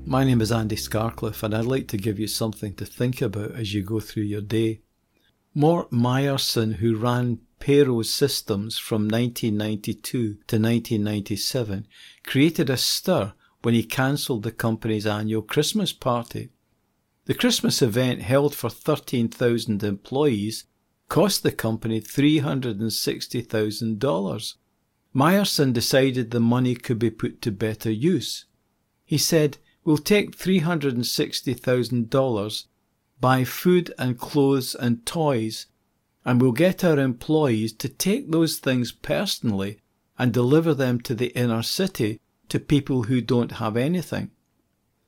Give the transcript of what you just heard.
My name is Andy Scarcliffe, and I'd like to give you something to think about as you go through your day. Mort Meyerson, who ran Payroll Systems from 1992 to 1997, created a stir when he cancelled the company's annual Christmas party. The Christmas event, held for 13,000 employees, cost the company $360,000. Meyerson decided the money could be put to better use. He said, "We'll take $360,000, buy food and clothes and toys, and we'll get our employees to take those things personally and deliver them to the inner city to people who don't have anything.